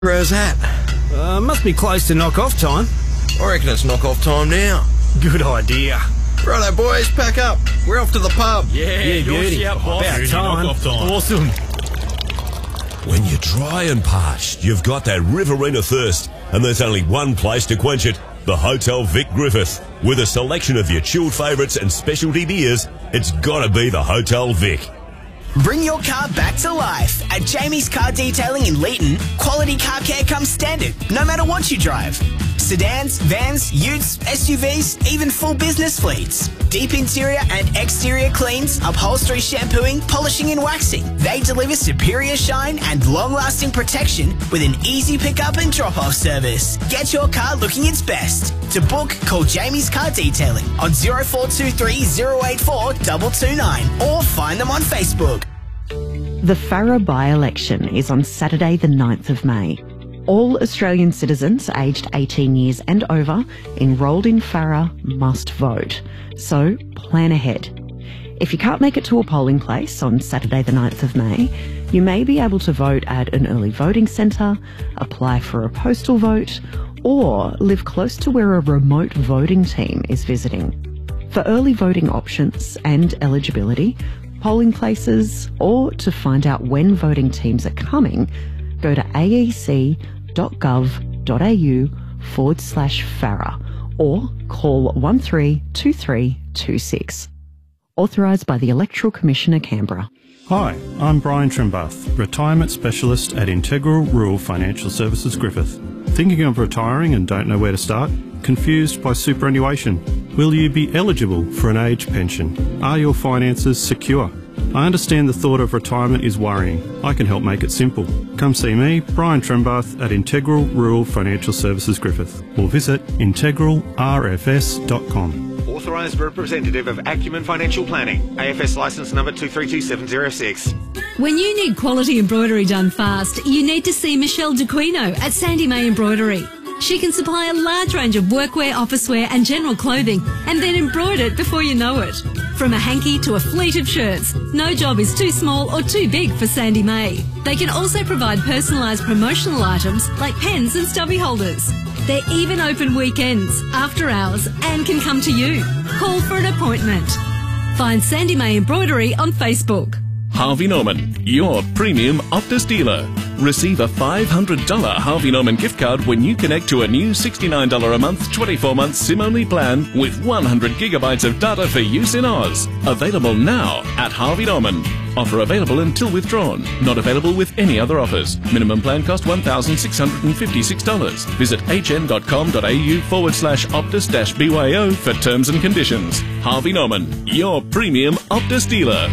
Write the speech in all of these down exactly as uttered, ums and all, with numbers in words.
Where's that? Uh, must be close to knock-off time. I reckon it's knock-off time now. Good idea. Righto, boys, pack up. We're off to the pub. Yeah, yeah, beauty. About time. Awesome. When you're dry and parched, you've got that Riverina thirst, and there's only one place to quench it, the Hotel Vic Griffith. With a selection of your chilled favourites and specialty beers, it's got to be the Hotel Vic. Bring your car back to life. At Jamie's Car Detailing in Leeton, quality car care comes standard, no matter what you drive. Sedans, vans, utes, S U Vs, even full business fleets. Deep interior and exterior cleans, upholstery shampooing, polishing and waxing. They deliver superior shine and long-lasting protection with an easy pick-up and drop-off service. Get your car looking its best. To book, call Jamie's Car Detailing on zero four two three, zero eight four, two two nine or find them on Facebook. The Farrer by-election is on Saturday the ninth of May. All Australian citizens aged eighteen years and over enrolled in Farrer must vote. So plan ahead. If you can't make it to a polling place on Saturday the ninth of May, you may be able to vote at an early voting centre, apply for a postal vote, or live close to where a remote voting team is visiting. For early voting options and eligibility, polling places, or to find out when voting teams are coming, go to aec.gov.au forward slash Farrer or call one three two three two six. Authorised by the Electoral Commissioner, Canberra. Hi, I'm Brian Trimbath, Retirement Specialist at Integral Rural Financial Services Griffith. Thinking of retiring and don't know where to start? Confused by superannuation? Will you be eligible for an age pension? Are your finances secure? I understand the thought of retirement is worrying. I can help make it simple. Come see me, Brian Trimbath, at Integral Rural Financial Services Griffith, or visit integral r f s dot com. Authorised representative of Acumen Financial Planning. A F S licence number two three two seven zero six. When you need quality embroidery done fast, you need to see Michelle DeQuino at Sandy May Embroidery. She can supply a large range of workwear, officewear and general clothing and then embroider it before you know it. From a hanky to a fleet of shirts, no job is too small or too big for Sandy May. They can also provide personalised promotional items like pens and stubby holders. They're even open weekends, after hours and can come to you. Call for an appointment. Find Sandy May Embroidery on Facebook. Harvey Norman, your premium Optus dealer. Receive a five hundred dollars Harvey Norman gift card when you connect to a new sixty-nine dollars a month, twenty-four month SIM-only plan with one hundred gigabytes of data for use in Oz. Available now at Harvey Norman. Offer available until withdrawn. Not available with any other offers. Minimum plan cost one thousand six hundred fifty-six dollars. Visit hn.com.au forward slash Optus dash BYO for terms and conditions. Harvey Norman, your premium Optus dealer.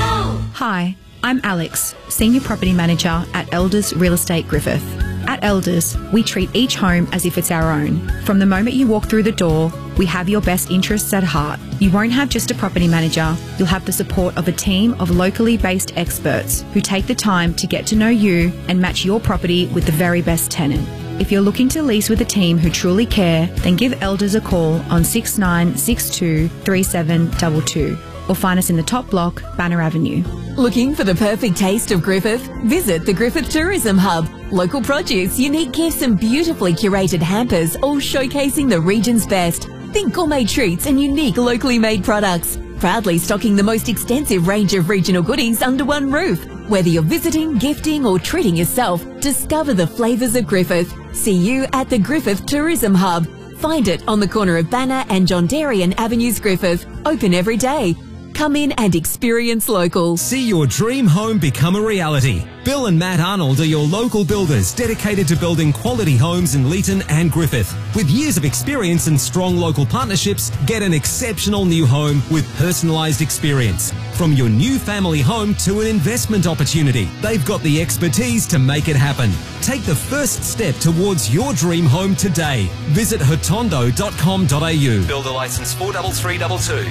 Hi, I'm Alex, Senior Property Manager at Elders Real Estate Griffith. At Elders, we treat each home as if it's our own. From the moment you walk through the door, we have your best interests at heart. You won't have just a property manager, you'll have the support of a team of locally based experts who take the time to get to know you and match your property with the very best tenant. If you're looking to lease with a team who truly care, then give Elders a call on six nine six two, three seven two two or find us in the top block, Banner Avenue. Looking for the perfect taste of Griffith? Visit the Griffith Tourism Hub. Local produce, unique gifts and beautifully curated hampers, all showcasing the region's best. Think gourmet treats and unique locally made products. Proudly stocking the most extensive range of regional goodies under one roof. Whether you're visiting, gifting or treating yourself, discover the flavours of Griffith. See you at the Griffith Tourism Hub. Find it on the corner of Banner and John Darien Avenues, Griffith. Open every day. Come in and experience local. See your dream home become a reality. Bill and Matt Arnold are your local builders dedicated to building quality homes in Leeton and Griffith. With years of experience and strong local partnerships, get an exceptional new home with personalised experience. From your new family home to an investment opportunity, they've got the expertise to make it happen. Take the first step towards your dream home today. Visit hotondo dot com dot a u. Builder licence four three three two two.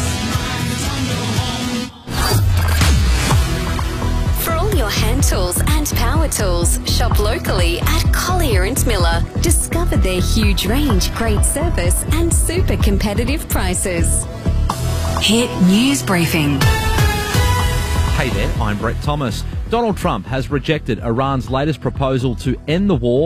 Your hand tools and power tools. Shop locally at Collier and Miller. Discover their huge range, great service and super competitive prices. Hit News Briefing. Hey there, I'm Brett Thomas. Donald Trump has rejected Iran's latest proposal to end the war